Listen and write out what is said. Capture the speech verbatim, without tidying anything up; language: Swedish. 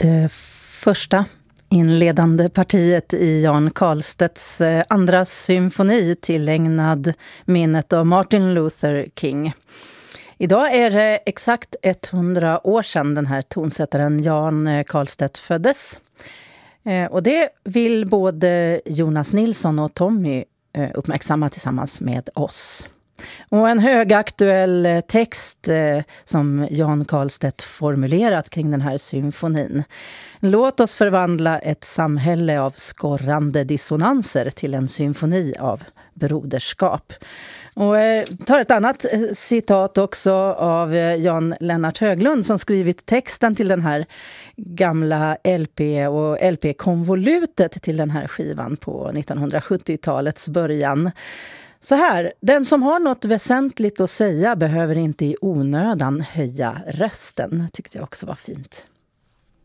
Det första inledande partiet i Jan Karlstedts andra symfoni tillägnad minnet av Martin Luther King. Idag är det exakt hundra år sedan den här tonsättaren Jan Karlstedt föddes. Och det vill både Jonas Nilsson och Tommy uppmärksamma tillsammans med oss. Och en högaktuell text eh, som Jan Karlstedt formulerat kring den här symfonin. Låt oss förvandla ett samhälle av skorrande dissonanser till en symfoni av broderskap. Och eh, tar ett annat eh, citat också av eh, Jan Lennart Höglund som skrivit texten till den här gamla L P och L P-konvolutet till den här skivan på nittonhundrasjuttiotalets början. Så här, den som har något väsentligt att säga behöver inte i onödan höja rösten, tyckte jag också var fint.